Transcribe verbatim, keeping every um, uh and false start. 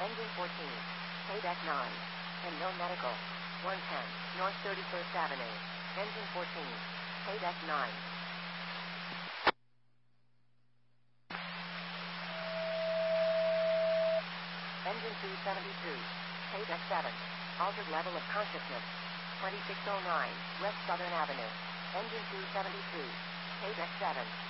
Engine fourteen. Paydeck nine. And no medical. one ten. North thirty-first Avenue. Engine fourteen. Paydeck nine. Engine two seventy-two. Paydeck seven. Altered level of consciousness. twenty-six oh nine. West Southern Avenue. Engine two seventy-two. Paydeck seven.